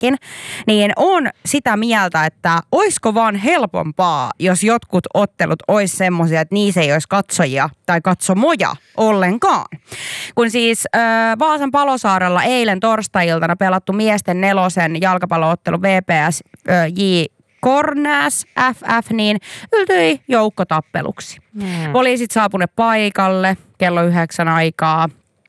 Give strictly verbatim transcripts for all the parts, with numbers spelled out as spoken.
itsekin, niin on sitä mieltä, että oisko vaan helpompaa, jos jotkut ottelut olisi semmoisia, että niissä ei olisi katsojia tai katsomoja ollenkaan. Kun siis äh, Vaasan Palosaarella eilen torstai-iltana pelattu miesten nelosen jalkapalloottelu V P S äh, J Kornäs F F, niin yltyi joukkotappeluksi. Mm. Poliisit saapuneet paikalle kello yhdeksän aikaa.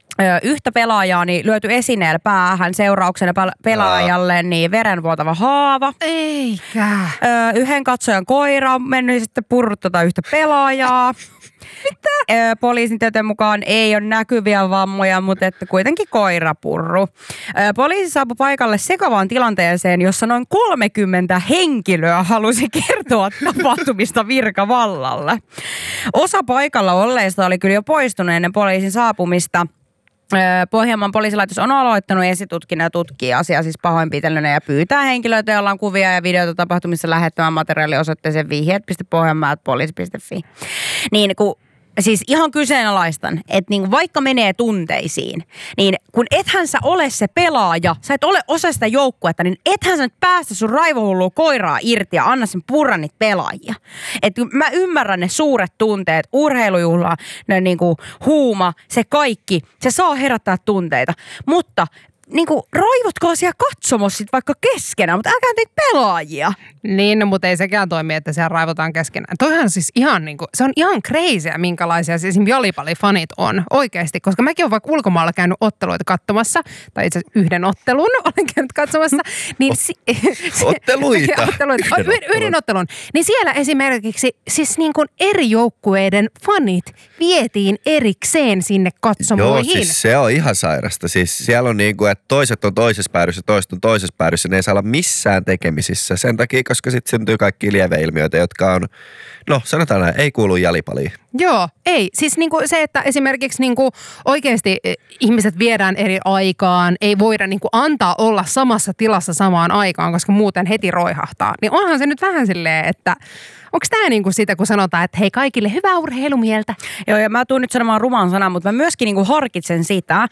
Yhtä pelaajaa niin lyöty esineellä päähän, seurauksena pelaajalle niin verenvuotava haava. Eikä. Yhden katsojan koira on mennyt sitten purruttaa yhtä pelaajaa. Mitä? Poliisin tietojen mukaan ei ole näkyviä vammoja, mutta että kuitenkin koirapurru. Poliisi saapui paikalle sekavaan tilanteeseen, jossa noin kolmekymmentä henkilöä halusi kertoa tapahtumista virkavallalle. Osa paikalla olleista oli kyllä jo poistunut ennen poliisin saapumista. Pohjanmaan poliisilaitos on aloittanut esitutkinnan ja tutkii asiaa siis pahoinpitelynä ja pyytää henkilöitä, joilla on kuvia ja videoita tapahtumissa lähettämään materiaali osoitteeseen vihjeet piste pohjanmaat poliisi piste fi. Niin kun siis ihan kyseenalaistan, että niin vaikka menee tunteisiin, niin kun ethän sä ole se pelaaja, sä et ole osa sitä joukkuetta, niin ethän sä nyt päästä sun raivohullua koiraa irti ja anna sen purra niitä pelaajia. Et mä ymmärrän ne suuret tunteet, urheilujuhla, ne niinku huuma, se kaikki, se saa herättää tunteita, mutta niinku raivotkaa siellä katsomossa sit vaikka keskenään, mutta älkää teitä pelaajia. Niin, no, mutta ei sekään toimi, että siellä raivotaan keskenään. Toihan siis ihan niinku, se on ihan crazyä, minkälaisia siis esimerkiksi jalipallifanit on oikeasti, koska mäkin olen vaikka ulkomailla käynyt otteluita katsomassa, tai itse asiassa yhden ottelun olen käynyt katsomassa. Niin si- otteluita? otteluita. Yhden, yhden ottelun. Niin siellä esimerkiksi siis niin kuin eri joukkueiden fanit vietiin erikseen sinne katsomoihin. Joo, siis se on ihan sairasta. Siis siellä on niin kuin, että toiset on toisessa päädyssä, toiset on toisessa päädyssä, ne ei saa olla missään tekemisissä. Sen takia, koska sitten syntyy kaikki lieveilmiöitä, jotka on, no sanotaan näin, ei kuulu jalipaliin. Joo, ei. Siis niinku se, että esimerkiksi niinku oikeasti ihmiset viedään eri aikaan, ei voida niinku antaa olla samassa tilassa samaan aikaan, koska muuten heti roihahtaa. Niin onhan se nyt vähän silleen, että onko tämä niinku sitä, kun sanotaan, että hei kaikille hyvää urheilumieltä? Joo, ja mä tuun nyt sanomaan ruman sanan, mutta mä myöskin niinku harkitsen sitä,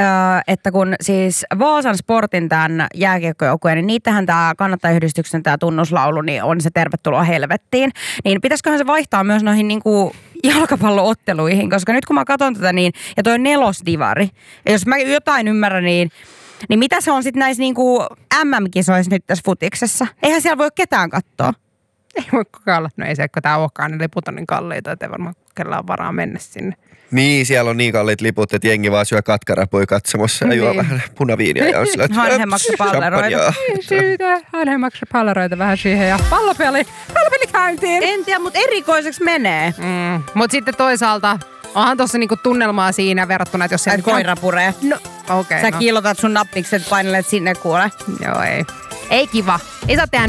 että kun siis Vaasan Sportin tämän jääkiekkojoukkueen, niin niitähän tämä kannattajayhdistyksen tämä tunnuslaulu, niin on se tervetuloa helvettiin. Niin pitäisiköhän se vaihtaa myös noihin niinku jalkapallootteluihin, koska nyt kun mä katson tätä niin, ja toi nelosdivari, ja jos mä jotain ymmärrän, niin niin mitä se on sitten näissä niinku M M-kisoissa nyt tässä futiksessa? Eihän siellä voi ketään katsoa. Ei voi kokeilla, no ei se, kun tää olekaan, ne liput on niin kalliita, että ei varmaan kellään varaa mennä sinne. Niin, siellä on niin kalliit liput, että jengi vaan syö katkarapuja katsomassa ja niin. juo vähän punaviiniä. Ja on sillä, että Hanhe maksaa palleroita. Syytä, Hanhe maksaa palleroita vähän siihen ja pallopeli, pallopeli käyntiin. En tiedä, mutta erikoiseksi menee. Mm, mutta sitten toisaalta onhan tuossa niinku tunnelmaa siinä verrattuna, että jos se... koira puree. No, okei. Okay, Sä no. kiilotat sun nappikset, painelet sinne kuule. Joo, ei. Ei kiva. Ei saa tehdä